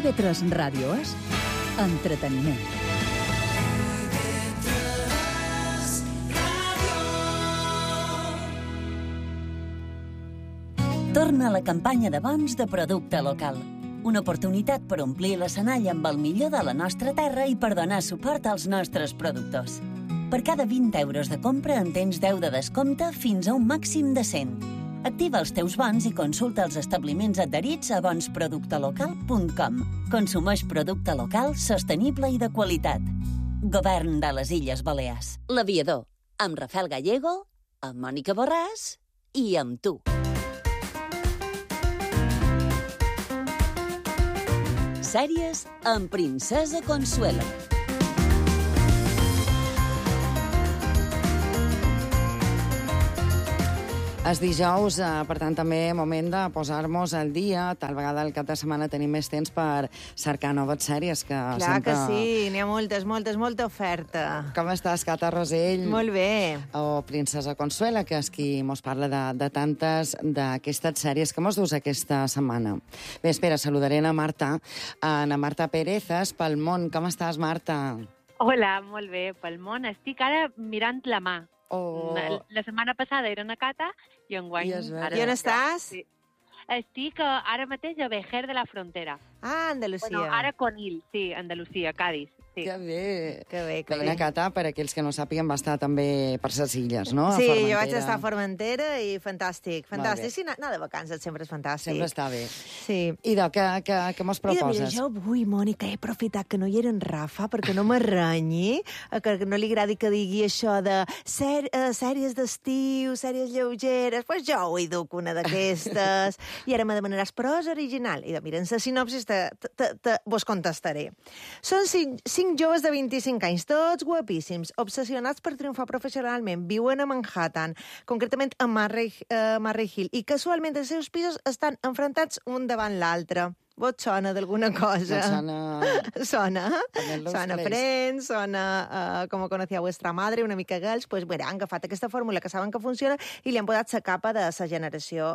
IB3 Ràdio és entreteniment. Torna a la campanya de bons de producte local. Una oportunitat per omplir l'escenari amb el millor de la nostra terra i per donar suport als nostres productors. Per cada 20 euros de compra en tens 10 de descompte fins a un màxim de 100. Activa els teus bons i consulta els establiments adherits a bonsproductelocal.com. Consumeix producte local, sostenible i de qualitat. Govern de les Illes Balears. L'Aviador, amb Rafael Gallego, amb Mònica Borràs i amb tu. Sèries amb Princesa Consuelo. És dijous, per tant, també moment de posar-nos al dia. Tal vegada al cap de setmana tenim més temps per cercar noves sèries. Clar sempre... que sí, n'hi ha molta oferta. Com estàs, Cata Rosell? Molt bé. O Princesa Consuela, que és qui mos parla de tantes d'aquestes sèries que mos dus aquesta setmana. Bé, espera, saludaré a Marta. Ana Marta Pérez, pel món. Com estàs, Marta? Hola, molt bé, pel món. Estic ara mirant la mà. Oh. La setmana passada era una Cata i enguany... I on estàs? Sí. Estic ara mateix a Vejer de la Frontera. Ah, Andalusia. Bueno, ara Conil, sí, Andalusia, Cádiz. Sí. Que bé. Que bé, que Veïna bé. Cata, per aquells que no sàpiguen, va estar també per ses illes, no? Sí, A Formentera. jo vaig estar a Formentera i fantàstic. bé. Sí, anar de vacances sempre és fantàstic. Sempre està bé. Sí. Idò, què mos Mira, proposes? jo avui, Mònica, he aprofitat que no hi era en Rafa perquè no m'arranyi, que no li agradi que digui això de sèries d'estiu, sèries lleugeres. Pues jo avui duc una d'aquestes i ara me demanaràs prosa original. I mira, en la sinopsis vos contestaré. Són cinc joves de 25 anys, tots guapíssims, obsessionats per triomfar professionalment, viuen a Manhattan, concretament a Murray Hill, i casualment els seus pisos estan enfrontats un davant l'altre. Vos sona d'alguna cosa? Sona. Sona Friends, sona Como conocía vuestra madre, una mica Girls. Pues bé, han agafat aquesta fórmula que saben que funciona i li han posat la capa de la generació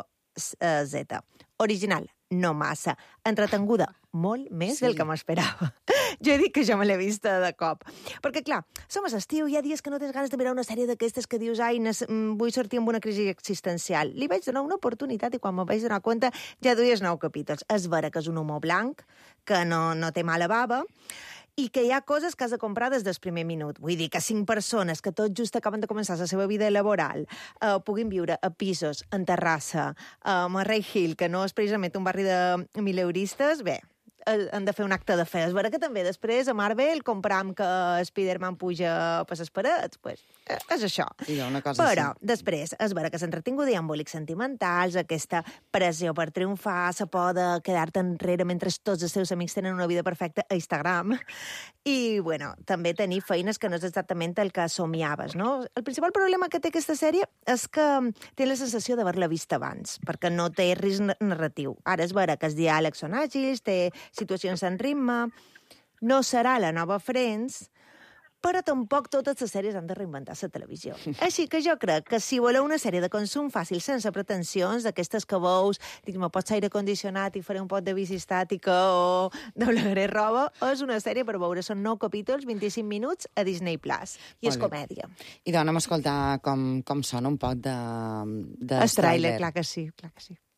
Z. Original, no massa. Entretenguda, molt més del que m'esperava. Jo he dit que ja me l'he vista de cop. Perquè, clar, som a l'estiu, hi ha dies que no tens ganes de mirar una sèrie d'aquestes que dius ai, vull sortir amb una crisi existencial. Li vaig donar una oportunitat i quan me vaig donar compte ja duies 9 capítols. És vera que és un humor blanc, que no té mala bava, i que hi ha coses que has de comprar des del primer minut. Vull dir que 5 persones que tot just acaben de començar la seva vida laboral puguin viure a pisos, en terrassa, a Murray Hill, que no és precisament un barri de mileuristes, bé, han de fer un acte de fe. És vera que també després a Marvel compram que Spider-Man puja per les parets. Pues, és això. Però després és vera que s'ha entretingut, hi ha embolics sentimentals, aquesta pressió per triomfar, la por de quedar-te enrere mentre tots els seus amics tenen una vida perfecta a Instagram. I, bueno, també tenir feines que no és exactament el que somiaves, no? El principal problema que té aquesta sèrie és que té la sensació d'haver-la vist abans, perquè no té risc narratiu. Ara és vera que els diàlegs són àgils, té situacions en ritme, no serà la nova Friends, però tampoc totes les sèries han de reinventar la televisió. Així que jo crec que si voleu una sèrie de consum fàcil, sense pretensions, d'aquestes que veus, dic, me pots aire condicionat i faré un pot de bici estàtica o doblegaré roba, és una sèrie per veure. Són 9 capítols, 25 minuts a Disney+. I és comèdia. I doncs anem a escoltar com sona un poc de el tràiler, clar que sí, clar que sí.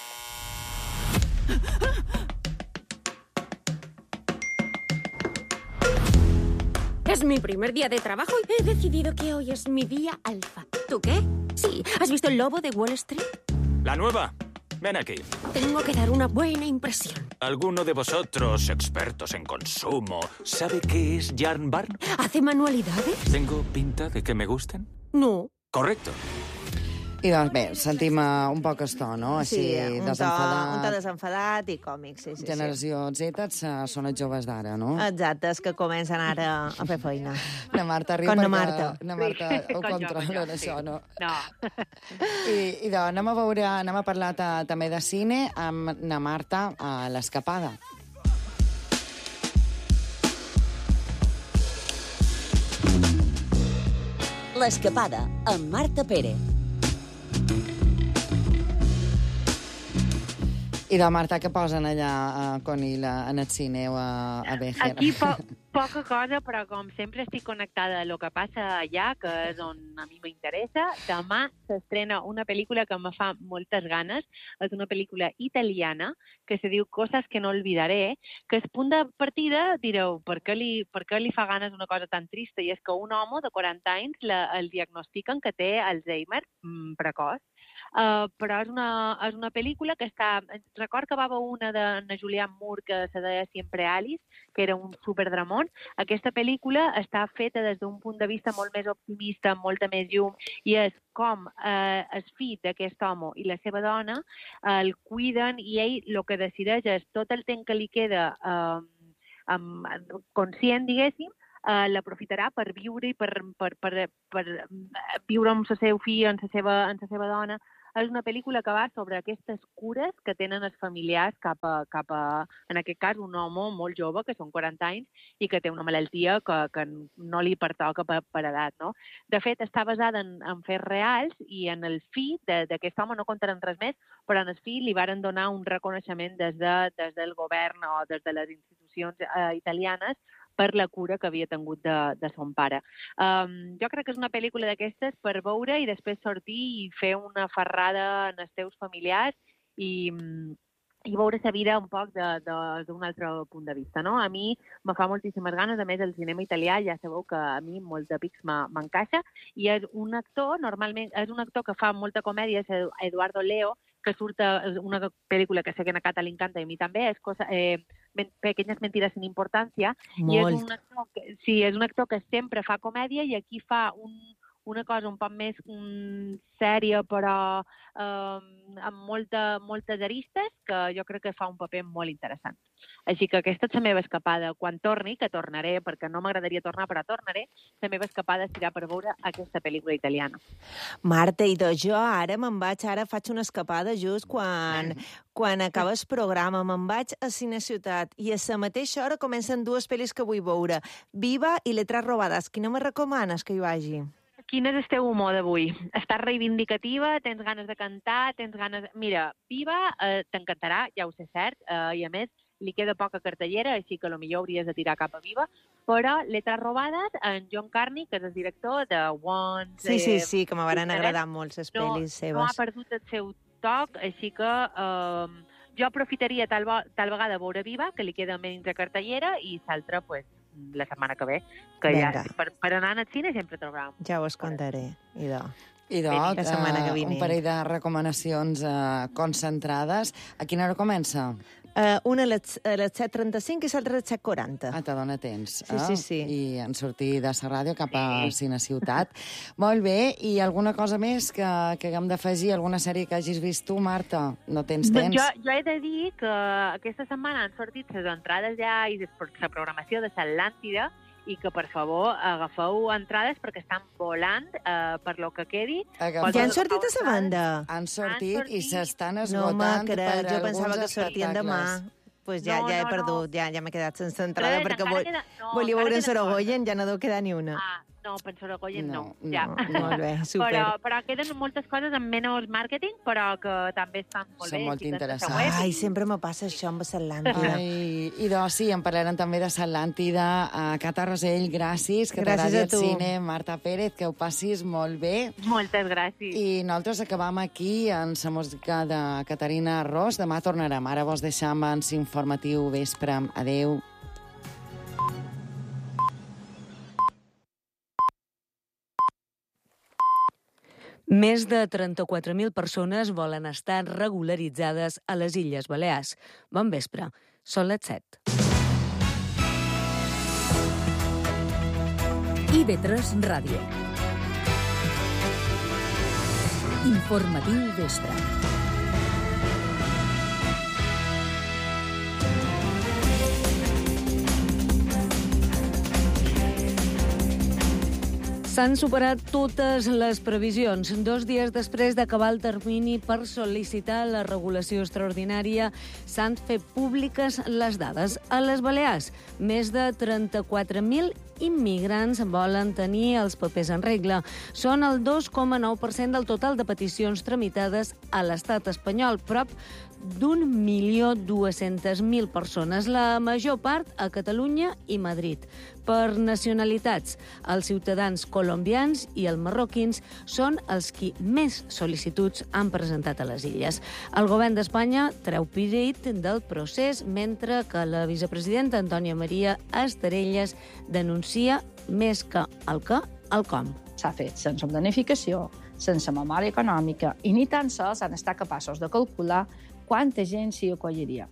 Es mi primer día de trabajo y he decidido que hoy es mi día alfa. ¿Tú qué? Sí, ¿has visto El lobo de Wall Street? La nueva. Ven aquí. Tengo que dar una buena impresión. ¿Alguno de vosotros, expertos en consumo, sabe qué es Yarn Barn? ¿Hace manualidades? ¿Tengo pinta de que me gusten? No. Correcto. I doncs bé, sentim un poc esto, no? Així, sí, un to desenfadat i còmic, sí. Generació Z són els joves d'ara, no? Exacte, és que comencen ara a fer feina. Na Marta riu perquè... Na Marta ho controla, això, no? No. I doncs anem a parlar també de cine amb na Marta a l'Escapada. L'Escapada, amb Marta Pérez. I de Marta, què posen allà a Conil, en el cine o a Béjar? Aquí poca cosa, però com sempre estic connectada a lo que passa allà, que és on a mi m'interessa. Demà s'estrena una pel·lícula que me fa moltes ganes. És una pel·lícula italiana que se diu Cosas que no olvidaré, que és punt de partida, direu, per què li fa ganes una cosa tan trista? I és que un home de 40 anys el diagnostiquen que té Alzheimer precoç. Però és una pel·lícula que està... Record que va haver una de Julianne Moore que se deia Siempre Alice, que era un superdramón. Aquesta pel·lícula està feta des d'un punt de vista molt més optimista, amb molta més llum, i és com el fill d'aquest home i la seva dona el cuiden i ell el que decideix és tot el temps que li queda conscient, diguéssim, l'aprofitarà per viure i per viure amb el seu fill, amb la seva dona. És una pel·lícula que va sobre aquestes cures que tenen els familiars cap a, en aquest cas, un home molt jove, que són 40 anys, i que té una malaltia que no li pertoca per edat, no? De fet, està basada en fets reals i en el fill d'aquest home, no contarem res més, però en el fill li varen donar un reconeixement des del govern o des de les institucions italianes per la cura que havia tingut de son pare. Jo crec que és una pel·lícula d'aquestes per veure i després sortir i fer una ferrada en els teus familiars i veure la vida un poc d'un altre punt de vista, no? A mi me fa moltíssimes ganes, a més el cinema italià ja sabeu que a mi molt de pics m'encaixa, i és un actor, normalment és un actor que fa molta comèdia, és Eduardo Leo, que surt una pel·lícula que sé que a Cata li encanta i a mi també, és Pequeñas mentiras sin importancia. Molt. I és un actor que sempre fa comèdia i aquí fa una cosa un poc més sèria, però amb moltes aristes, que jo crec que fa un paper molt interessant. Així que aquesta és la meva escapada. Quan torni, que tornaré, perquè no m'agradaria tornar, però tornaré, la meva escapada serà per veure aquesta pel·lícula italiana. Marta, i jo ara faig una escapada just quan acaba el programa. Me'n vaig a Cine Ciutat i a la mateixa hora comencen dues pel·lis que vull veure. Viva i Letras robades. Quina me recomanes que hi vagi? Quin és el teu humor d'avui? Estàs reivindicativa? Tens ganes de cantar? Mira, Viva t'encantarà, ja ho sé cert, i a més li queda poca cartellera, així que potser hauries de tirar cap a Viva, però Letras robades, en John Carney, que és el director de Once... Sí, que me van agradar molt les pel·lis seves. No ha perdut el seu toc, així que jo aprofitaria tal vegada veure Viva, que li queda menys de cartellera, i l'altra, pues, la setmana que ve, que ja per anar al cine sempre trobarem. Ja ho contaré, idò. La setmana que ve. Un parell de recomanacions concentrades. A quina hora comença? Una a les 7:35 i l'altra a les 7:40. Ah, te dona temps. Sí. I en sortir de la ràdio cap a Cine Ciutat. Molt bé. I alguna cosa més que haguem d'afegir? Alguna sèrie que hagis vist tu, Marta? No tens temps? Jo he de dir que aquesta setmana han sortit les entrades ja i la programació de l'Atlàntida, i que, per favor, agafeu entrades perquè estan volant per lo que quedi. Ja han sortit a la banda? Han sortit i s'estan esgotant no per alguns espectacles. Jo pensava que sortien demà. Pues ja he perdut, ja m'he quedat sense entrada, perquè volia veure en Sorogoyen, ja no deu quedar ni una. No, per Sorogoyen no. Molt bé, super. Però queden moltes coses amb menys màrqueting, però que també estan molt bé. Són molt interessants. Ai, sempre me passa això amb l'Atlàntida. I doncs sí, en parlarem també de l'Atlàntida. Cata Rosell, gràcies, que t'agradi el cine. Marta Pérez, que ho passis molt bé. Moltes gràcies. I nosaltres acabam aquí amb la música de Caterina Ros. Demà tornarem. Ara vos deixam en l'informatiu vespre. Adéu. Més de 34.000 persones volen estar regularitzades a les Illes Balears. Bon vespre, són les 7. IB3 Ràdio. Informatiu vespre. S'han superat totes les previsions. 2 dies després d'acabar el termini per sol·licitar la regulació extraordinària, s'han fet públiques les dades. A les Balears, més de 34.000 immigrants volen tenir els papers en regla. Són el 2,9% del total de peticions tramitades a l'estat espanyol, prop d'1.200.000 persones, la major part a Catalunya i Madrid. Per nacionalitats, els ciutadans colombians i els marroquins són els qui més sol·licituds han presentat a les illes. El govern d'Espanya treu pit del procés, mentre que la vicepresidenta Antònia Maria Esterelles denuncia més que el què, el com. S'ha fet sense planificació, sense memòria econòmica, i ni tan sols han estat capaços de calcular quanta gent s'hi acolliria.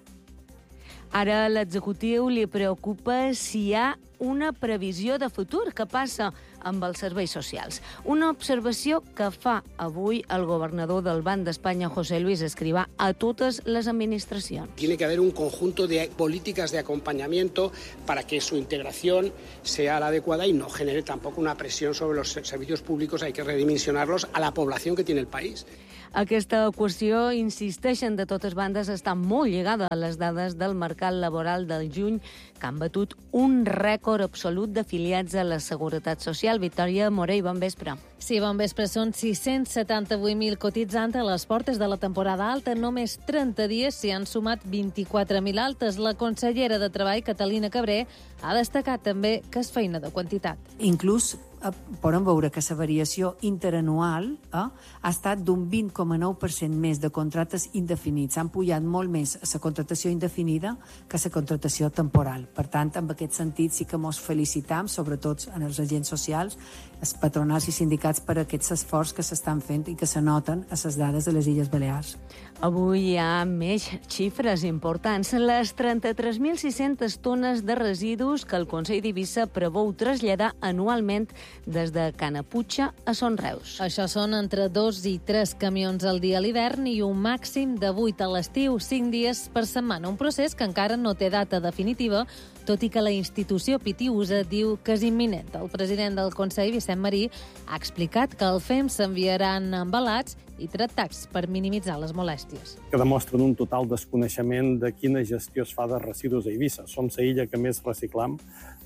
Ara a l'executiu li preocupa si hi ha una previsió de futur que passa amb els serveis socials. Una observació que fa avui el governador del Banc d'Espanya, José Luis Escrivá, a totes les administracions. Tiene que haber un conjunto de políticas de acompañamiento para que su integración sea la adecuada y no genere tampoco una presión sobre los servicios públicos. Hay que redimensionarlos a la población que tiene el país. Aquesta qüestió, insisteixen de totes bandes, està molt lligada a les dades del mercat laboral del juny, que han batut un rècord absolut d'afiliats a la Seguretat Social. Victòria Morell, bon vespre. Sí, bon vespre. Són 678.000 cotitzants a les portes de la temporada alta. Només 30 dies s'hi han sumat 24.000 altes. La consellera de Treball, Catalina Cabré, ha destacat també que és feina de quantitat. Inclús podem veure que la variació interanual ha estat d'un 20,9% més de contractes indefinits. Han pujat molt més la contractació indefinida que la contractació temporal. Per tant, en aquest sentit sí que ens felicitam, sobretot en els agents socials, els patronals i sindicats, per aquest esforç que s'estan fent i que se noten a les dades de les Illes Balears. Avui hi ha més xifres importants. Les 33.600 tones de residus que el Consell d'Eivissa preveu traslladar anualment des de Canaputxa a Son Reus. Això són entre 2 i 3 camions al dia a l'hivern i un màxim de 8 a l'estiu, 5 dies per setmana. Un procés que encara no té data definitiva, tot i que la institució Pitiusa diu que és imminent. El president del Consell, Vicent Marí, ha explicat que al FEM s'enviaran embalats i tractats per minimitzar les molèsties. Que demostren un total desconeixement de quina gestió es fa de residus a Eivissa. Som la illa que més reciclam.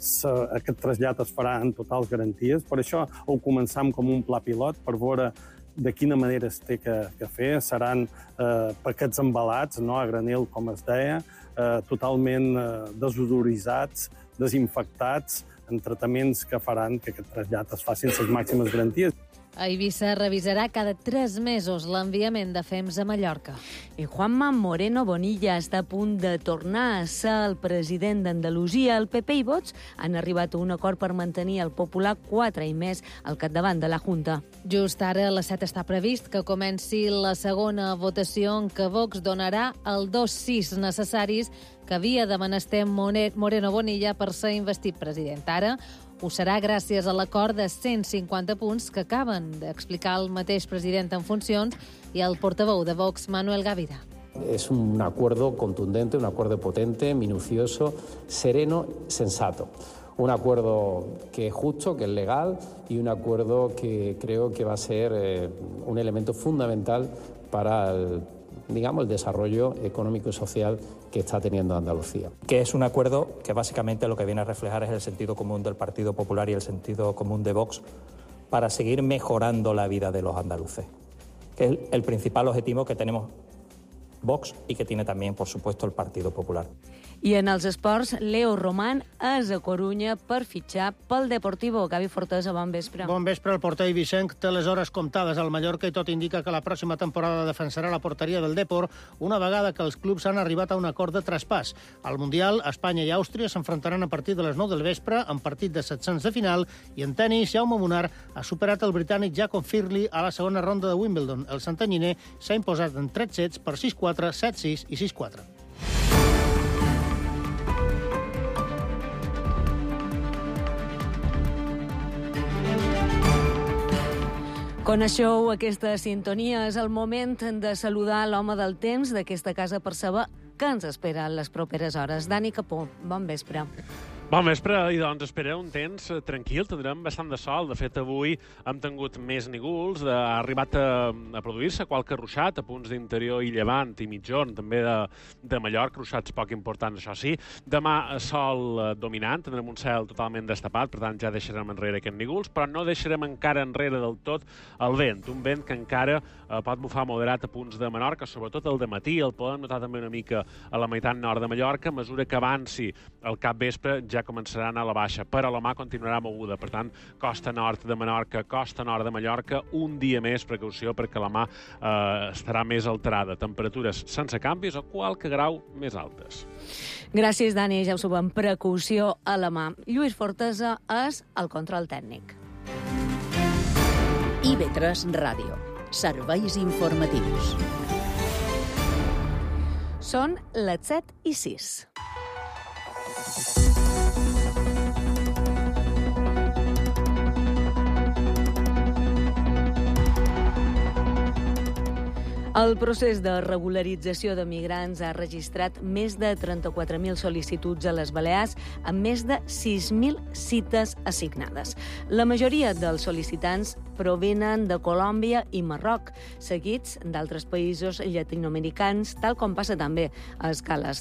Aquest trasllat es farà en totals garanties. Per això ho començam com un pla pilot per veure de quina manera es té que fer. Seran paquets embalats, no a granel, com es deia, totalment desodoritzats, desinfectats, en tractaments que faran que aquest trasllat es faci amb les màximes garanties. A Eivissa revisarà cada 3 mesos l'enviament de FEMS a Mallorca. I Juanma Moreno Bonilla està a punt de tornar a ser el president d'Andalusia. El PP i Vox han arribat a un acord per mantenir el Popular 4 i més al capdavant de la Junta. Just ara a les 7 està previst que comenci la segona votació en què Vox donarà el 2-6 necessaris que havia de menester Moreno Bonilla per ser investit president. Ara ho serà gràcies a l'acord de 150 punts que acaben d'explicar el mateix president en funcions i el portaveu de Vox, Manuel Gavira. Es un acuerdo contundente, un acuerdo potente, minucioso, sereno, sensato. Un acuerdo que es justo, que es legal y un acuerdo que creo que va a ser un elemento fundamental para el desarrollo económico y social que está teniendo Andalucía. Que es un acuerdo que básicamente lo que viene a reflejar es el sentido común del Partido Popular y el sentido común de Vox para seguir mejorando la vida de los andaluces, que es el principal objetivo que tenemos Vox i que tiene también, por supuesto, el Partido Popular. I en els esports, Leo Román és a Corunya per fitxar pel Deportivo. Gavi Fortesa, bon vespre. Bon vespre. El porter Vicenc té les hores comptades al Mallorca i tot indica que la pròxima temporada defensarà la porteria del Depor una vegada que els clubs han arribat a un acord de traspàs. Al Mundial, Espanya i Àustria s'enfrontaran a partir de les 9 del vespre en partit de 700 de final i en tenis, Jaume Munar ha superat el britànic Jacob Firley a la segona ronda de Wimbledon. El santanyiner s'ha imposat en 3 sets per 6-4, 7-6 i 6-4. Coneixeu aquesta sintonia. És el moment de saludar l'home del temps d'aquesta casa per saber què ens espera en les properes hores. Dani Capó, bon vespre. Bon vespre, i doncs esperaré un temps tranquil, tindrem bastant de sol. De fet, avui hem tingut més nígols, ha arribat a produir-se qualque ruixat a punts d'interior i llevant i mitjorn, també de Mallorca, ruixats poc importants, això sí. Demà sol dominant, tindrem un cel totalment destapat, per tant ja deixarem enrere aquests nígols, però no deixarem encara enrere del tot el vent, un vent que encara pot bufar moderat a punts de Menorca, sobretot el dematí, el podem notar també una mica a la meitat nord de Mallorca. A mesura que avanci el capvespre ja començarà a anar a la baixa, però la mà continuarà moguda. Per tant, costa nord de Menorca, costa nord de Mallorca, un dia més, precaució, perquè la mà estarà més alterada. Temperatures sense canvis o qualque grau més altes. Gràcies, Dani. Ja ho sabem, precaució a la mà. Lluís Fortesa és el control tècnic. IB3 Ràdio. Serveis informatius. Són les 7:06. El procés de regularització de migrants ha registrat més de 34.000 sol·licituds a les Balears, amb més de 6.000 cites assignades. La majoria dels sol·licitants provenen de Colòmbia i Marroc, seguits d'altres països llatinoamericans, tal com passa també a escales